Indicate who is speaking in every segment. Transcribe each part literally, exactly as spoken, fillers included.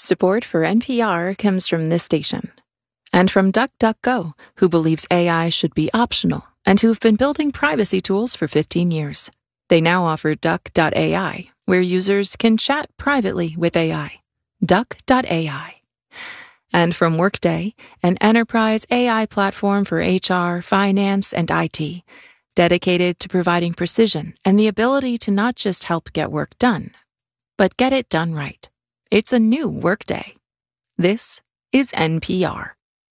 Speaker 1: Support for N P R comes from this station and from DuckDuckGo, who believes A I should be optional and who've been building privacy tools for fifteen years. They now offer Duck dot A I, where users can chat privately with A I. Duck dot A I. And from Workday, an enterprise A I platform for H R, finance, and I T, dedicated to providing precision and the ability to not just help get work done, but get it done right. It's a new Workday. This is N P R.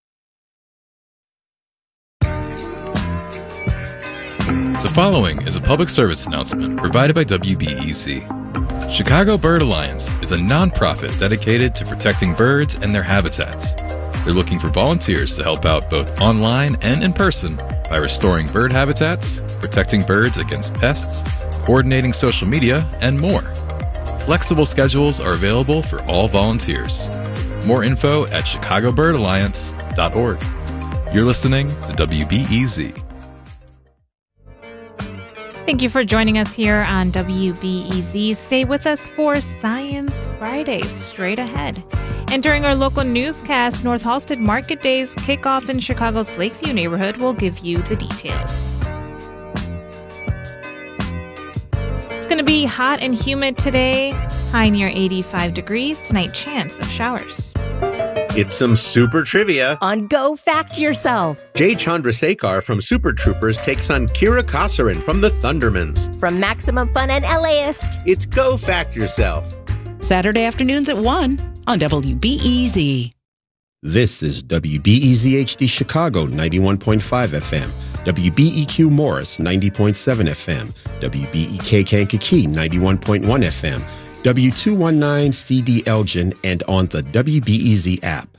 Speaker 2: The following is a public service announcement provided by W B E Z. Chicago Bird Alliance is a nonprofit dedicated to protecting birds and their habitats. They're looking for volunteers to help out both online and in person by restoring bird habitats, protecting birds against pests, coordinating social media, and more. Flexible schedules are available for all volunteers. More info at chicago bird alliance dot org. You're listening to W B E Z.
Speaker 3: Thank you for joining us here on W B E Z. Stay with us for Science Fridays straight ahead. And during our local newscast, North Halsted Market Days kick off in Chicago's Lakeview neighborhood. We'll give you the details. It's going to be hot and humid today. High near eighty-five degrees. Tonight, chance of showers.
Speaker 4: It's some super trivia
Speaker 5: on Go Fact Yourself.
Speaker 4: Jay Chandrasekhar from Super Troopers takes on Kira Kosarin from the Thundermans.
Speaker 5: From Maximum Fun and LAist,
Speaker 4: it's Go Fact Yourself.
Speaker 6: Saturday afternoons at one on W B E Z.
Speaker 7: This is W B E Z H D Chicago ninety-one point five F M, W B E Q Morris ninety point seven F M, W B E K Kankakee ninety-one point one F M, W two nineteen C D Elgin, and on the W B E Z app.